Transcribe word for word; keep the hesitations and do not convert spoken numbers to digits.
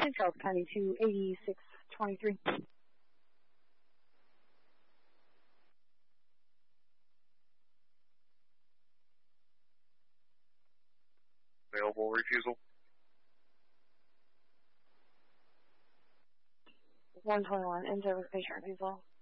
Saint Charles County to eighty-six twenty-three. Available refusal. one twenty-one, in service patient refusal.